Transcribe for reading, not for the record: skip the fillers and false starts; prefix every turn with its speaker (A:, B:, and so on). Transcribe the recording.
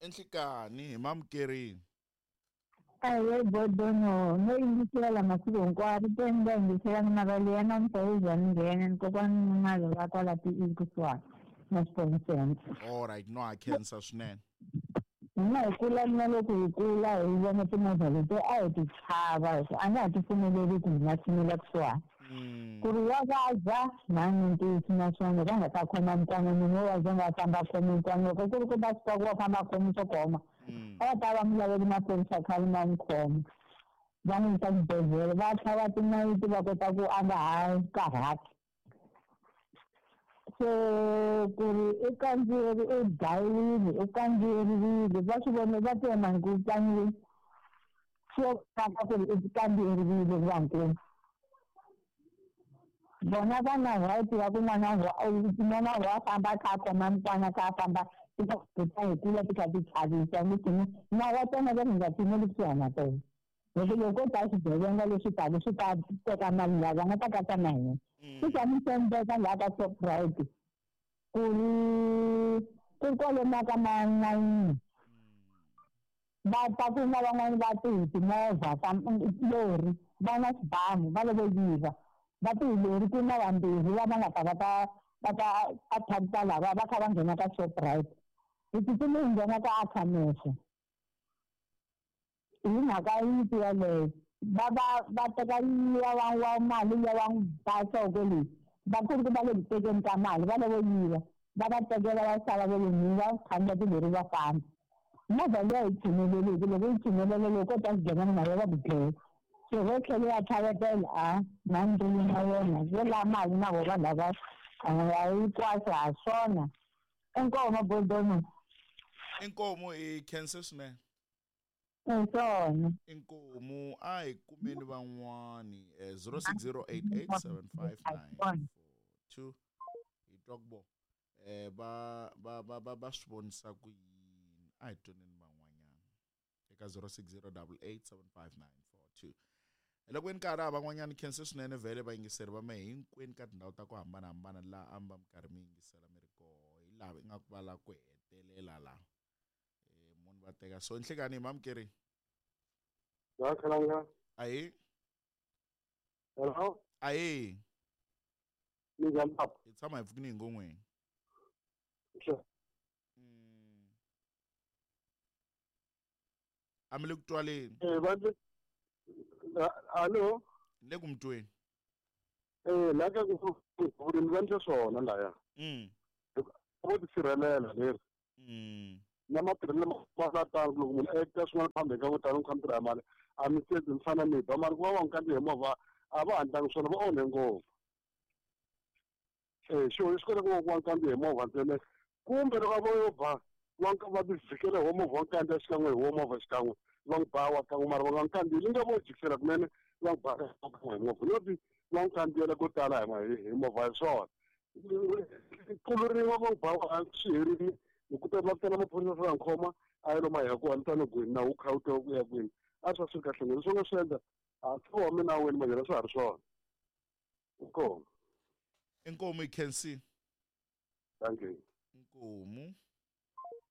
A: Enhlikani Mam Kerry.
B: Aye bodono no yingisela masiku hinkwawo teni va yingisela mavali ya nampundzu nghena kokwana mali va kwala kusuhani na Xiponiseni.
A: All right, no akhensa swinene.
B: Hina hi kula na loko hi kula hi vona timovha leti a hi ti chava a nga ha ti pfumeleli ku hi nga tshimela kusuhani. Ku ri wa vabya mhani ntiyiso naswona va nga ta khoma mukwana munhu wo vabya nga famba khomi mukwana loko ku ri ku va swi tiva ku wa famba khomi swo khoma a va ta va mi laveli maphorisa khale ma n'wi khoma va n'wi yisa xibedhlele va tlhava tinayiti va kota ku a nga ha karhati. So ku ri i kandziyeri i dlayiwile i kandziyeriwile va swi vone va te mhani ku tlangiwe swo kaka ku ri i kandziyeriwile vankulu. Bona va na right ya ku n'wana wa famba kha a khoma mukwana kha a famba ti ta hi kula ti kha ti chavisa leswi na wa tona va nga pfumeli kusuhani na tona. Loko ta swigevenga leswi talo swi ta teka mali lava nga ta katsa na hina. Swi ta mi sendeka laha ka Shoprite ku ri kwalomu ka ma-9 va ta ku na van'wani va ti hi timovha ta lori va na swibamu va lavo yiva va ti hi lori ku na vambirhi lava nga ta va ta attack-a lava va kha va nghena ka Shoprite. Hi tsutsumi hi nghena ka Achamese hi mhaka yin'we yaleyo va teka liya wa mali liya wa n'wi basoko leyi va ku ri ku va le ku tekeni ka mali va lavo yiva va va tekela va xava va le nhundzu va khandziya tilori va famba. Movha liya hi tshimeleleki loko yi tshimelele loko ko ta swigevenga na yena va ku dlaya. So ho tlhela ya tlhavetela a nandlwini na yona yo la mali na vona lava a yi kwasa ha swona. Inkomo bodono.
A: Inkomo i khensa swinene.
B: Swona.
A: Inkomo a hi kumeni van'wani 0608875942 hi twa ku bo va swi vonisa ku yini a hi twaneni van'wanyana eka 0608875942. Loko ni karhi van'wanyana khensa swinene vhele va yingiseri va me hinkwenu ka tindhawu ta ku hambanahambana laha a mi karhi mi yingisela mi ri koho hi lava ingaku va lava ku hetelela laha munhu va teka so enhlekani Mam Kerry.
C: Ya khalanga.
A: Aye.
C: Hello.
A: Aye.
C: Ni njhani papa?
A: Hi tshama hi pfukini hi ngongweni.
C: Sure.
A: A mi le ku twaleni.
C: Allo.
A: Ni le ku mi tweni.
C: La ka ku vurimi va ndle swona laya. Vo tisirhelela leri. Na matirhelo ma tano loko munhu eka swin'wana kambe ka ku tala ku tirha mali a mi tshedzi mi fana mi ba mali ku va va n'wi hi movha a va handlangi swona va onhe ngopfu. Xilo lexi kotaka ku va nkambi hi movha ntsena kumbe loko va yo ba va ti vhikela hi movha wa nkandziya xikan'we hi wo movha xikan'we va n'wi ba wa kan'we mara va nga n'wi kandziyeli nga vo jikisela kunene va n'wi ba hi movha loti va n'wi kandziyela ko tala hi movha hi swona. Kuluriwa va n'wi ba wa swi herile loko ta vitana maphorisa va n'wi khoma a yi loma hi ku anitana kwini na wu kha wu tiva ku ya kwini a swi swi kahle ngopfu swi nga swi endla a swi wa mina wena manyana swi ha ri swona. Inkomo.
A: Inkomo i khensi.
C: Thank you.
A: Inkomo.